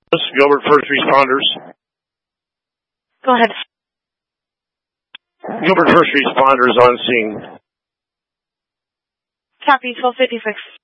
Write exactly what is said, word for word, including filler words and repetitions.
Gilbert First Responders. Go ahead. Gilbert First Responders on scene. Copy, twelve fifty-six.